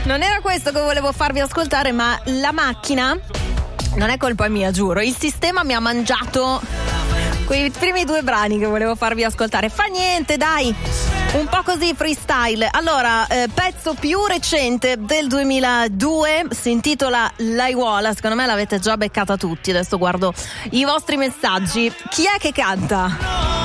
Non era questo che volevo farvi ascoltare, ma la macchina, non è colpa mia, giuro, il sistema mi ha mangiato quei primi due brani che volevo farvi ascoltare. Fa niente, dai, un po' così freestyle. Allora, pezzo più recente del 2002, si intitola L'Aiuola. Secondo me l'avete già beccata tutti. Adesso guardo i vostri messaggi. Chi è che canta?